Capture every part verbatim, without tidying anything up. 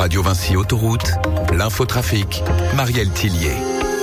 Radio Vinci Autoroute, l'infotrafic, Marielle Tillier.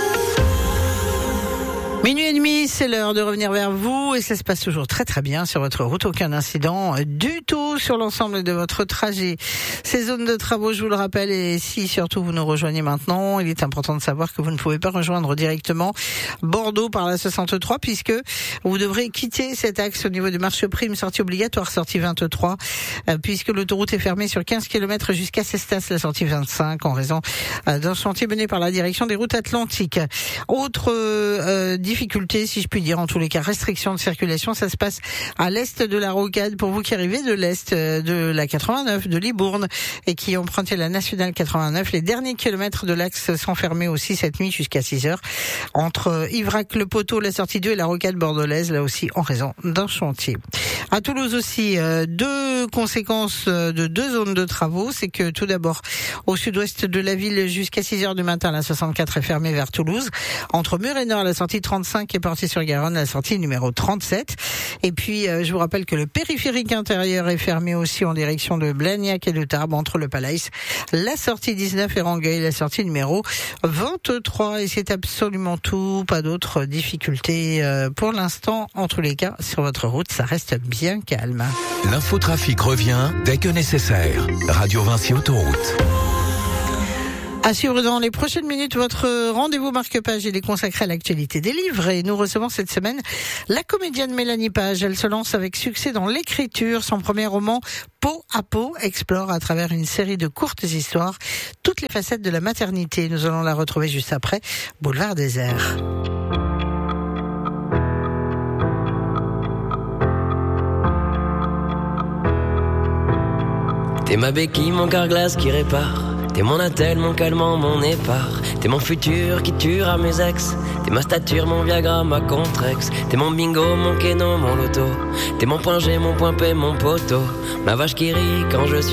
Minuit et demi, c'est l'heure de revenir vers vous et ça se passe toujours très très bien sur votre route. Aucun incident du tout sur l'ensemble de votre trajet. Ces zones de travaux, je vous le rappelle, et si surtout vous nous rejoignez maintenant, il est important de savoir que vous ne pouvez pas rejoindre directement Bordeaux par la soixante-trois puisque vous devrez quitter cet axe au niveau du marché aux primes, sortie obligatoire, sortie vingt-trois, puisque l'autoroute est fermée sur quinze kilomètres jusqu'à Cestas, la sortie vingt-cinq, en raison d'un chantier mené par la direction des routes atlantiques. Autre euh, difficulté, si je puis dire, en tous les cas, restriction de circulation, ça se passe à l'est de la Rocade pour vous qui arrivez de l'est de la quatre-vingt-neuf, de Libourne et qui empruntez la nationale quatre-vingt-neuf. Les derniers kilomètres de l'axe sont fermés aussi cette nuit jusqu'à six heures entre Ivrac, le Poteau, la sortie deux et la Rocade bordelaise, là aussi en raison d'un chantier. À Toulouse aussi, euh, deux conséquences de deux zones de travaux. C'est que tout d'abord, au sud-ouest de la ville jusqu'à six heures du matin, la soixante-quatre est fermée vers Toulouse. Entre Mur et Nord, la sortie trente-cinq est partie sur Garonne, la sortie numéro trente-sept. Et puis, euh, je vous rappelle que le périphérique intérieur est fermé aussi en direction de Blagnac et de Tarbes, entre le Palais, la sortie dix-neuf et Rangueil, la sortie numéro vingt-trois. Et c'est absolument tout, pas d'autres difficultés euh, pour l'instant. En tous les cas, sur votre route, ça reste bien calme. L'infotrafic revient dès que nécessaire. Radio Vinci Autoroute. À suivre dans les prochaines minutes, votre rendez-vous marque-page, il est consacré à l'actualité des livres et nous recevons cette semaine la comédienne Mélanie Page. Elle se lance avec succès dans l'écriture. Son premier roman, Peau à peau, explore à travers une série de courtes histoires toutes les facettes de la maternité. Nous allons la retrouver juste après Boulevard désert. T'es ma béquille, mon carglass qui répare. T'es mon attel, mon calmant, mon épar. T'es mon futur qui tuera mes ex. T'es ma stature, mon Viagra, ma Contrex. T'es mon bingo, mon kéno, mon loto. T'es mon point G, mon point P, mon poteau. Ma vache qui rit quand je suis